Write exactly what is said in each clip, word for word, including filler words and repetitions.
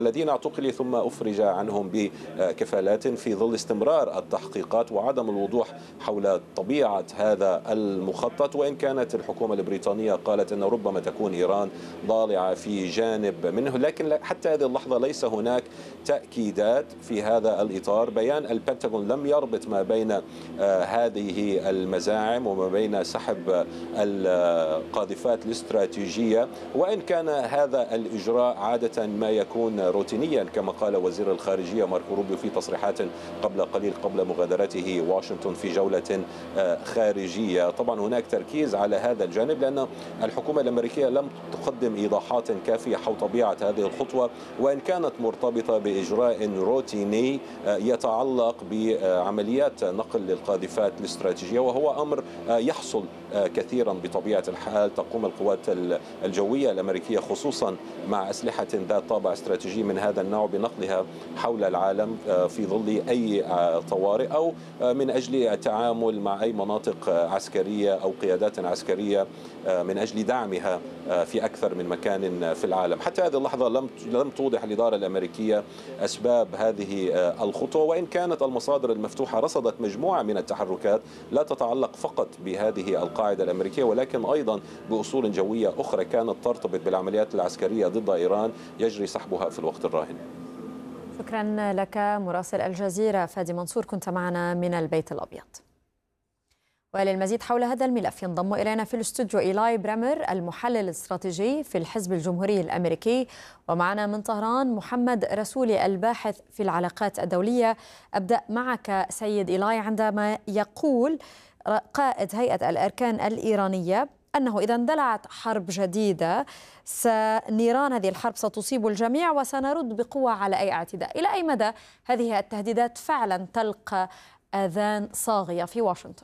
الذين اعتقلوا ثم أفرج عنهم بكفالات في ظل استمرار التحقيقات وعدم الوضوح حول طبيعة هذا المخطط. وإن كانت الحكومة البريطانية قالت أن ربما تكون إيران ضالعة في جانب منه، لكن حتى هذه اللحظة ليس هناك تأكيدات في هذا الإطار. بيان البنتاغون لم يربط ما بين هذه المزاعم وما بين سحب القاذفات الاستراتيجية، وإن كان هذا الإجراء عادة ما يكون روتينيا كما قال وزير الخارجية ماركو روبيو في تصريحات قبل قليل قبل مغادرته واشنطن في جولة خارجية. طبعا هناك تركيز على هذا الجانب لأن الحكومة الأمريكية لم تقدم إيضاحات كافية حول طبيعة هذه الخطوة، وإن كانت مرتبطة بإجراء روتيني يتعلق بعمليات نقل للقاذفات الاستراتيجية، وهو أمر يحصل كثيرا بطبيعة الحال. تقوم القوات الجوية الأمريكية خصوصا مع أسلحة ذات طابع استراتيجي من هذا النوع بنقلها حول العالم في ظل أي طوارئ أو من أجل التعامل مع أي مناطق عسكرية أو قيادات عسكرية من أجل دعمها في أكثر من مكان في العالم. حتى هذه اللحظة لم لم توضح الإدارة الأمريكية أسباب هذه الخطوة، وإن كانت المصادر المفتوحة رصدت مجموعة من التحركات لا تتعلق فقط بهذه القاعدة الأمريكية ولكن أيضا بأصول جوية أخرى كانت ترتبط بالعمليات العسكرية ضد إيران يجري سحبها في الوقت الراهن. شكرا لك مراسل الجزيرة فادي منصور، كنت معنا من البيت الأبيض. وللمزيد حول هذا الملف ينضم إلينا في الاستوديو إيلاي بريمر المحلل الاستراتيجي في الحزب الجمهوري الأمريكي، ومعنا من طهران محمد رسولي الباحث في العلاقات الدولية. أبدأ معك سيد إيلاي، عندما يقول قائد هيئة الأركان الإيرانية أنه إذا اندلعت حرب جديدة سنيران هذه الحرب ستصيب الجميع وسنرد بقوة على أي اعتداء، إلى أي مدى هذه التهديدات فعلا تلقى آذان صاغية في واشنطن؟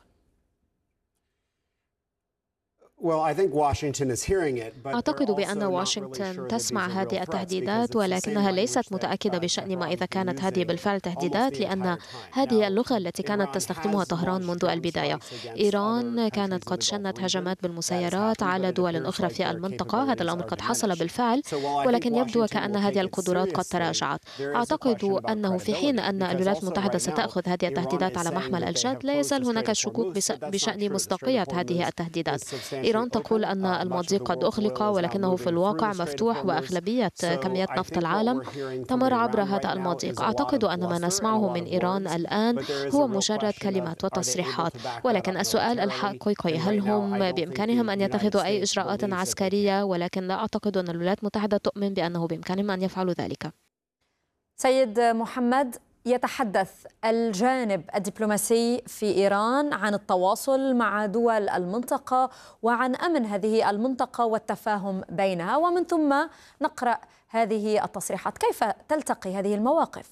أعتقد بأن واشنطن تسمع هذه التهديدات، ولكنها ليست متأكدة بشأن ما إذا كانت هذه بالفعل تهديدات، لأن هذه اللغة التي كانت تستخدمها طهران منذ البداية. إيران كانت قد شنت هجمات بالمسيرات على دول أخرى في المنطقة، هذا الأمر قد حصل بالفعل، ولكن يبدو كأن هذه القدرات قد تراجعت. أعتقد أنه في حين أن الولايات المتحدة ستأخذ هذه التهديدات على محمل الجد، لا يزال هناك شكوك بشأن مصداقية هذه التهديدات. إيران تقول أن المضيق قد أغلق، ولكنه في الواقع مفتوح، وأغلبية كميات نفط العالم تمر عبر هذا المضيق. أعتقد أن ما نسمعه من إيران الآن هو مجرد كلمات وتصريحات، ولكن السؤال الحقيقي هل هم بإمكانهم أن يتخذوا أي إجراءات عسكرية؟ ولكن لا أعتقد أن الولايات المتحدة تؤمن بأنه بإمكانهم أن يفعلوا ذلك. سيد محمد، يتحدث الجانب الدبلوماسي في إيران عن التواصل مع دول المنطقة وعن أمن هذه المنطقة والتفاهم بينها، ومن ثم نقرأ هذه التصريحات. كيف تلتقي هذه المواقف؟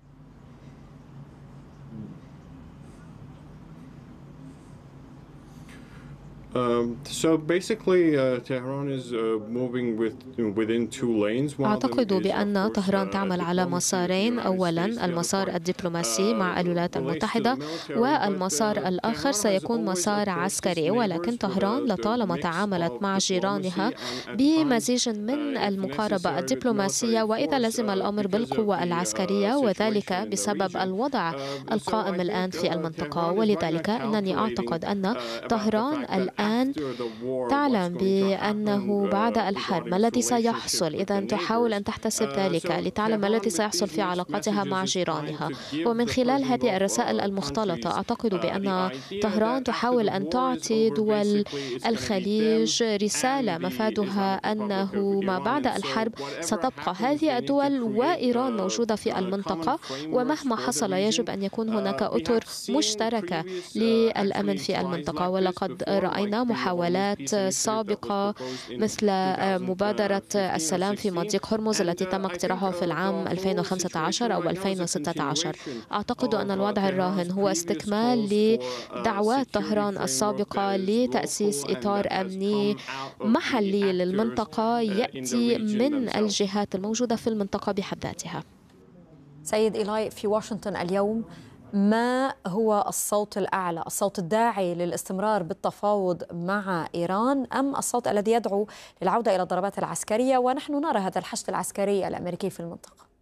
أعتقد بأن طهران تعمل على مسارين، أولا المسار الدبلوماسي مع الولايات المتحدة، والمسار الآخر سيكون مسار عسكري، ولكن طهران لطالما تعاملت مع جيرانها بمزيج من المقاربة الدبلوماسية وإذا لزم الأمر بالقوة العسكرية، وذلك بسبب الوضع القائم الآن في المنطقة. ولذلك أنني أعتقد أن طهران الآن الآن تعلم بأنه بعد الحرب ما الذي سيحصل، إذا تحاول أن تحتسب ذلك لتعلم ما الذي سيحصل في علاقتها مع جيرانها. ومن خلال هذه الرسائل المختلطة أعتقد بأن طهران تحاول أن تعطي دول الخليج رسالة مفادها أنه ما بعد الحرب ستبقى هذه الدول وإيران موجودة في المنطقة، ومهما حصل يجب أن يكون هناك أطر مشتركة للأمن في المنطقة. ولقد رأينا محاولات سابقة مثل مبادرة السلام في مضيق هرمز التي تم اقتراحها في العام ألفين وخمسة عشر أو ألفين وستة عشر. أعتقد أن الوضع الراهن هو استكمال لدعوات طهران السابقة لتأسيس إطار أمني محلي للمنطقة يأتي من الجهات الموجودة في المنطقة بحد ذاتها. سيد إيلاي، في واشنطن اليوم ما هو الصوت الأعلى، الصوت الداعي للاستمرار بالتفاوض مع إيران أم الصوت الذي يدعو للعودة إلى الضربات العسكرية؟ ونحن نرى هذا الحشد العسكري الأمريكي في المنطقة.